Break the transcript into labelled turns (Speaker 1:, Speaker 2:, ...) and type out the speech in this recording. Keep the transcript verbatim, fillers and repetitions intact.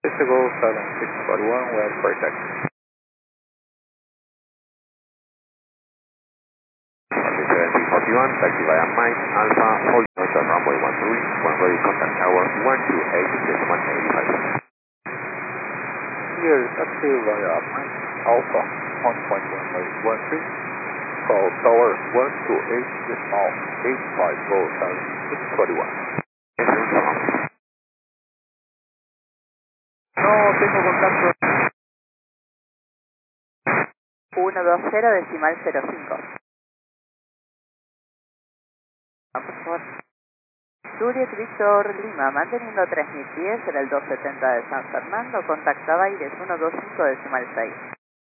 Speaker 1: This is Go seven six four one, wait for taxi. seven six four one, taxi via Mike, Alpha, hold notion runway one three, one ready contact tower one two eight decimal eighty-five. Here, taxi via Mike, Alpha, one point one one three, call tower one two eight decimal eighty-five, Go seven six four one. No, tengo contacto.
Speaker 2: uno dos cero decimal cero cinco. Ah, por favor. Juliet Víctor Lima, manteniendo tres mil pies en el doscientos setenta de San Fernando, contacta Baires ciento veinticinco decimal seis.